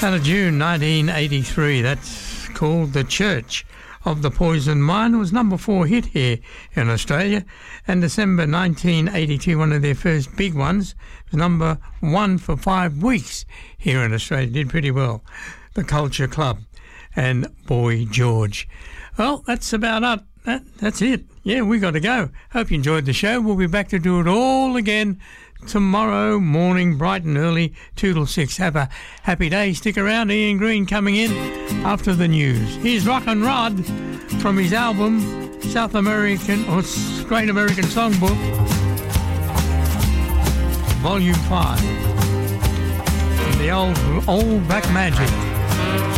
Out of June 1983, that's called The Church of the Poisoned Mind. It was number 4 hit here in Australia. And December 1982, one of their first big ones, was number 1 for 5 weeks here in Australia. Did pretty well. The Culture Club and Boy George. Well, that's about it. That's it. Yeah, we got to go. Hope you enjoyed the show. We'll be back to do it all again tomorrow morning, bright and early, 2 till 6. Have a happy day. Stick around. Ian Green coming in after the news. Here's Rock and Rod from his album South American or Great American Songbook, Volume 5. The old Black Magic.